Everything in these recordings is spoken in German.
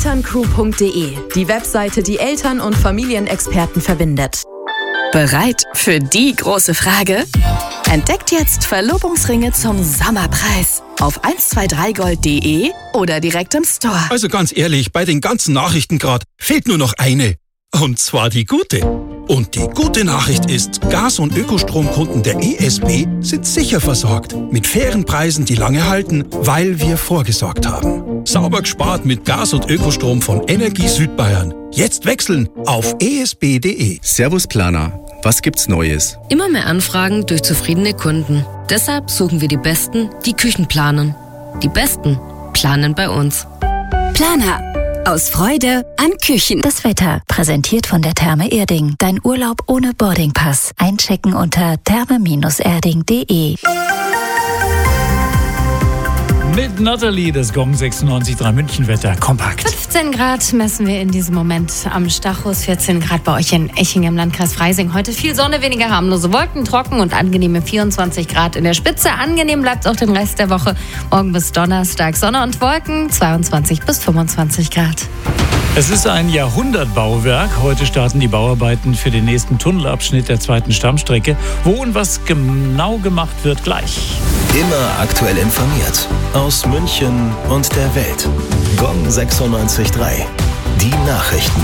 elterncrew.de, die Webseite, die Eltern- und Familienexperten verbindet. Bereit für die große Frage? Entdeckt jetzt Verlobungsringe zum Sommerpreis auf 123gold.de oder direkt im Store. Also ganz ehrlich, bei den ganzen Nachrichten gerade fehlt nur noch eine. Und zwar die gute. Und die gute Nachricht ist, Gas- und Ökostromkunden der ESB sind sicher versorgt. Mit fairen Preisen, die lange halten, weil wir vorgesorgt haben. Sauber gespart mit Gas- und Ökostrom von Energie Südbayern. Jetzt wechseln auf esb.de. Servus Planer, was gibt's Neues? Immer mehr Anfragen durch zufriedene Kunden. Deshalb suchen wir die Besten, die Küchen planen. Die Besten planen bei uns. Planer. Aus Freude an Küchen. Das Wetter, präsentiert von der Therme Erding. Dein Urlaub ohne Boardingpass. Einchecken unter therme-erding.de. Mit Natalie, das Gong 96,3 Münchenwetter kompakt. 15 Grad messen wir in diesem Moment am Stachus, 14 Grad bei euch in Eching im Landkreis Freising. Heute viel Sonne, weniger harmlose Wolken, trocken und angenehme 24 Grad in der Spitze. Angenehm bleibt es auch den Rest der Woche. Morgen bis Donnerstag Sonne und Wolken, 22 bis 25 Grad. Es ist ein Jahrhundertbauwerk. Heute starten die Bauarbeiten für den nächsten Tunnelabschnitt der zweiten Stammstrecke. Wo und was genau gemacht wird, gleich. Immer aktuell informiert. Aus München und der Welt. Gong 96,3. Die Nachrichten.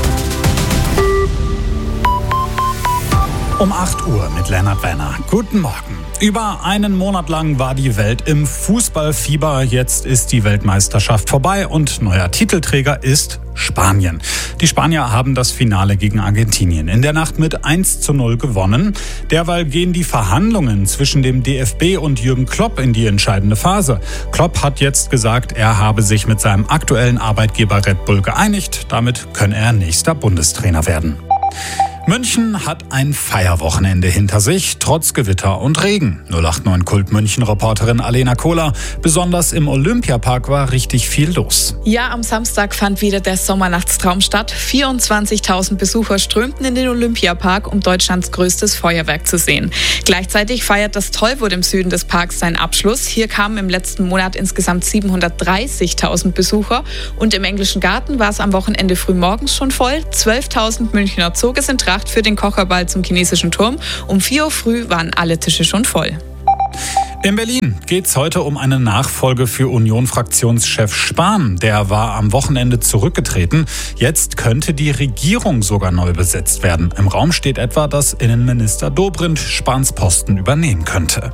Um 8 Uhr mit Lennart Werner. Guten Morgen. Über einen Monat lang war die Welt im Fußballfieber. Jetzt ist die Weltmeisterschaft vorbei und neuer Titelträger ist Spanien. Die Spanier haben das Finale gegen Argentinien in der Nacht mit 1:0 gewonnen. Derweil gehen die Verhandlungen zwischen dem DFB und Jürgen Klopp in die entscheidende Phase. Klopp hat jetzt gesagt, er habe sich mit seinem aktuellen Arbeitgeber Red Bull geeinigt. Damit könne er nächster Bundestrainer werden. München hat ein Feierwochenende hinter sich, trotz Gewitter und Regen. 089 Kult München-Reporterin Alena Kohler. Besonders im Olympiapark war richtig viel los. Ja, am Samstag fand wieder der Sommernachtstraum statt. 24.000 Besucher strömten in den Olympiapark, um Deutschlands größtes Feuerwerk zu sehen. Gleichzeitig feiert das Tollwood im Süden des Parks seinen Abschluss. Hier kamen im letzten Monat insgesamt 730.000 Besucher. Und im Englischen Garten war es am Wochenende frühmorgens schon voll. 12.000 Münchner Zoges in Tracht für den Kocherball zum chinesischen Turm. Um 4 Uhr früh waren alle Tische schon voll. In Berlin geht es heute um eine Nachfolge für Union-Fraktionschef Spahn. Der war am Wochenende zurückgetreten. Jetzt könnte die Regierung sogar neu besetzt werden. Im Raum steht etwa, dass Innenminister Dobrindt Spahns Posten übernehmen könnte.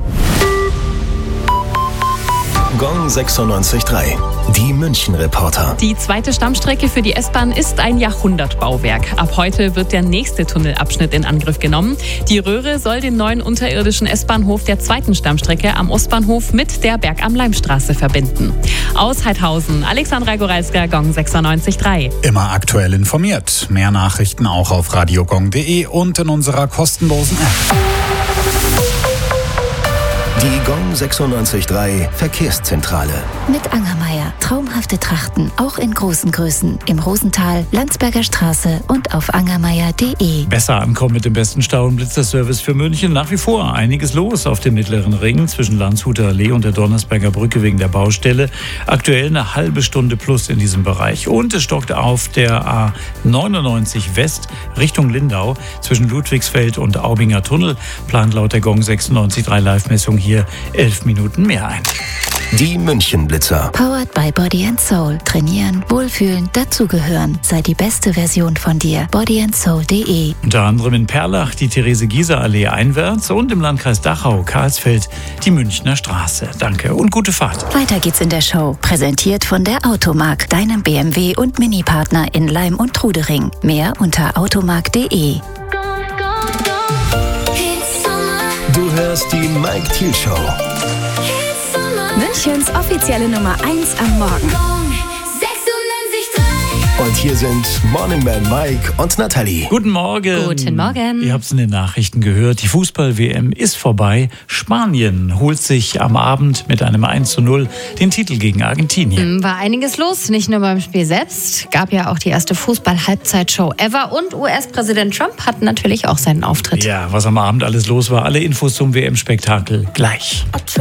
Gong 96,3. Die München-Reporter. Die zweite Stammstrecke für die S-Bahn ist ein Jahrhundertbauwerk. Ab heute wird der nächste Tunnelabschnitt in Angriff genommen. Die Röhre soll den neuen unterirdischen S-Bahnhof der zweiten Stammstrecke am Ostbahnhof mit der Berg am Leimstraße verbinden. Aus Heidhausen, Alexandra Goralska, Gong 96,3. Immer aktuell informiert. Mehr Nachrichten auch auf radiogong.de und in unserer kostenlosen App. Die Gong 96,3 Verkehrszentrale. Mit Angermeier. Traumhafte Trachten, auch in großen Größen. Im Rosental, Landsberger Straße und auf angermeier.de. Besser ankommen mit dem besten Stau- und Blitzerservice für München. Nach wie vor einiges los auf dem Mittleren Ring zwischen Landshuter Allee und der Donnersberger Brücke wegen der Baustelle. Aktuell eine halbe Stunde plus in diesem Bereich. Und es stockt auf der A99 West Richtung Lindau zwischen Ludwigsfeld und Aubinger Tunnel. Plant laut der Gong 96,3 Live-Messung hier 11 Minuten mehr ein. Die München-Blitzer. Powered by Body & Soul. Trainieren, wohlfühlen, dazugehören. Sei die beste Version von dir. bodyandsoul.de. Unter anderem in Perlach die Therese-Gieser-Allee einwärts und im Landkreis Dachau, Karlsfeld, die Münchner Straße. Danke und gute Fahrt. Weiter geht's in der Show. Präsentiert von der Automark, deinem BMW- und Mini-Partner in Leim und Trudering. Mehr unter automark.de. Du hörst die Mike Thiel Show. Münchens offizielle Nummer 1 am Morgen. Und hier sind Morning Man Mike und Natalie. Guten Morgen. Guten Morgen. Ihr habt es in den Nachrichten gehört. Die Fußball-WM ist vorbei. Spanien holt sich am Abend mit einem 1:0 den Titel gegen Argentinien. War einiges los, nicht nur beim Spiel selbst. Gab ja auch die erste Fußball-Halbzeitshow ever. Und US-Präsident Trump hat natürlich auch seinen Auftritt. Ja, was am Abend alles los war. Alle Infos zum WM-Spektakel gleich.